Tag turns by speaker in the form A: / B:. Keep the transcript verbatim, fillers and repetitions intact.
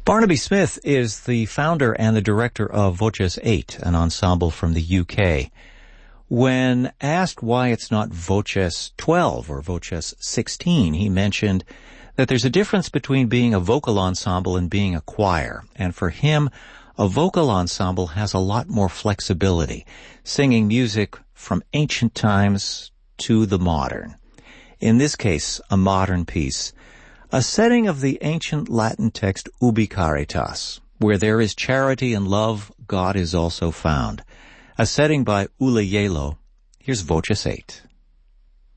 A: Barnaby Smith is the founder and the director of Voces eight, an ensemble from the U K. When asked why it's not Voces twelve or Voces sixteen, he mentioned that there's a difference between being a vocal ensemble and being a choir. And for him, a vocal ensemble has a lot more flexibility, singing music from ancient times to the modern. In this case, a modern piece, a setting of the ancient Latin text Ubi Caritas, where there is charity and love, God is also found. A setting by Ula Yelo. Here's Voces eight.